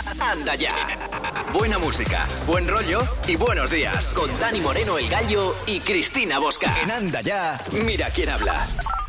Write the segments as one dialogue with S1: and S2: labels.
S1: Anda ya. Buena música, buen rollo y buenos días. Con Dani Moreno, el Gallo, y Cristina Bosca. En Anda ya, mira quién habla.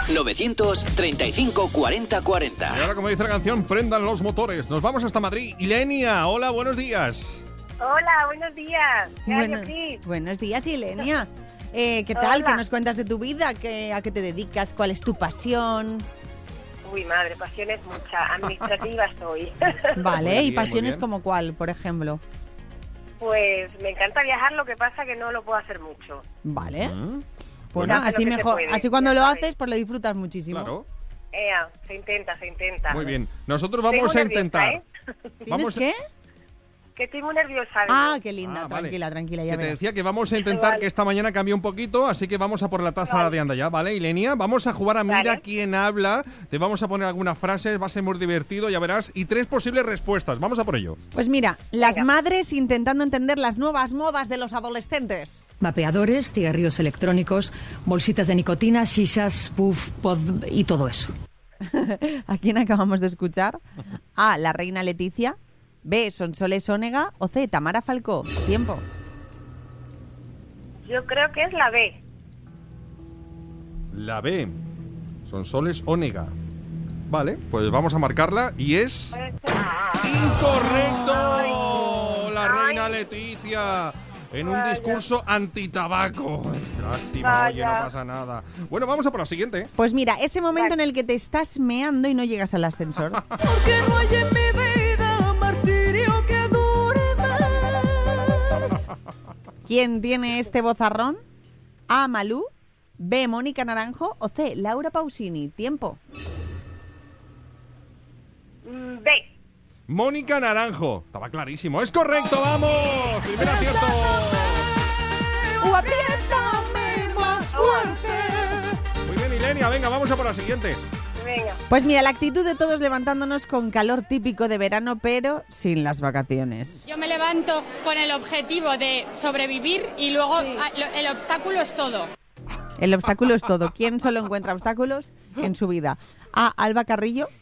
S1: 935 40 40.
S2: Y ahora, como dice la canción, prendan los motores. Nos vamos hasta Madrid. Ilenia, hola, buenos días.
S3: Hola, buenos días.
S4: Buenos días, Ilenia. ¿Qué tal?
S3: Hola.
S4: ¿Qué nos cuentas de tu vida? ¿A qué te dedicas? ¿Cuál es tu pasión?
S3: Uy, madre, pasiones muchas. Administrativa soy.
S4: Vale,
S2: Muy
S4: ¿y
S2: bien,
S4: pasiones
S2: muy bien.
S4: como cuál, por ejemplo?
S3: Pues me encanta viajar, lo que pasa que no lo puedo hacer mucho.
S4: Vale.
S2: Mm,
S4: Bueno,
S3: Ya sé
S4: así
S3: lo que se
S4: mejor.
S3: puede,
S4: Así cuando
S3: ya
S4: lo
S3: sabes.
S4: haces, pues lo disfrutas muchísimo.
S2: Claro,
S3: Se intenta.
S2: muy bien. Nosotros
S3: Estoy
S2: vamos
S3: muy
S2: a
S3: nerviosa,
S2: intentar.
S3: ¿eh?
S4: ¿Tienes
S2: Vamos a-
S4: qué?
S3: Que estoy muy nerviosa.
S4: Ah, qué linda.
S2: Ah, vale.
S4: Tranquila, ya
S2: Que te
S4: verás.
S2: decía que vamos a intentar
S3: Vale.
S2: que esta mañana cambie un poquito, así que vamos a por la taza
S3: Vale.
S2: de Anda ya, ¿vale, Ilenia? Vamos a jugar a Mira
S3: Vale.
S2: quién habla. Te vamos a poner algunas frases, va a ser muy divertido, ya verás. Y 3 posibles respuestas. Vamos a por ello.
S4: Pues mira, las
S3: Venga.
S4: madres intentando entender las nuevas modas de los adolescentes.
S5: Vapeadores, cigarrillos electrónicos, bolsitas de nicotina, shishas, puff, pod y todo eso.
S4: ¿A quién acabamos de escuchar? A, la reina Leticia. B, Sonsoles Onega. O C, Tamara Falcó. Tiempo.
S3: Yo creo que es la B.
S2: La B. Sonsoles Onega. Vale, pues vamos a marcarla y es...
S3: Puede ser.
S2: ¡Incorrecto! La reina
S3: Ay.
S2: Leticia en un
S3: Vaya.
S2: discurso antitabaco. Lástima, oye, no
S3: Vaya.
S2: pasa nada. Bueno, vamos a por la siguiente.
S4: Pues mira, ese momento
S3: Vale.
S4: en el que te estás meando y no llegas al ascensor.
S6: Porque no hay en mi vida martirio que dure más.
S4: ¿Quién tiene este vozarrón? A, Malú. B, Mónica Naranjo. O C, Laura Pausini. Tiempo.
S3: B.
S2: Mónica Naranjo. Estaba clarísimo. ¡Es correcto! ¡Vamos! ¡Primer acierto!
S4: ¡O apriétame más fuerte!
S2: Muy bien, Ilenia. Venga, vamos a por la siguiente.
S3: Venga.
S4: Pues mira, la actitud de todos levantándonos con calor típico de verano, pero sin las vacaciones.
S7: Yo me levanto con el objetivo de sobrevivir y luego el obstáculo es todo.
S4: El obstáculo es todo. ¿Quién solo encuentra obstáculos en su vida? A, Alba Carrillo.